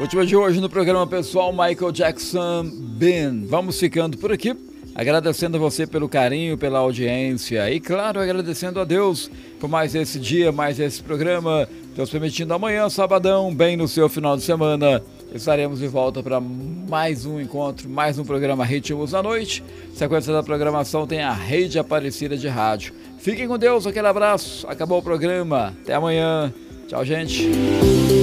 Última de hoje no programa pessoal, Michael Jackson, Ben. Vamos ficando por aqui, agradecendo a você pelo carinho, pela audiência e, claro, agradecendo a Deus por mais esse dia, mais esse programa. Deus permitindo, amanhã, sabadão, bem no seu final de semana, estaremos de volta para mais um encontro, mais um programa Ritmos da Noite. Sequência da programação tem a Rede Aparecida de Rádio. Fiquem com Deus, aquele abraço, acabou o programa, até amanhã, tchau, gente.